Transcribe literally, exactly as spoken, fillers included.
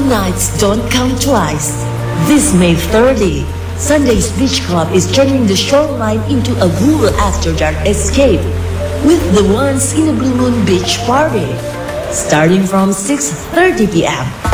nights don't come twice. This May thirtieth, Sunday's Beach Club is turning the shoreline into a rural after-dark escape with the Once in a Blue Moon Beach Party, starting from six thirty p m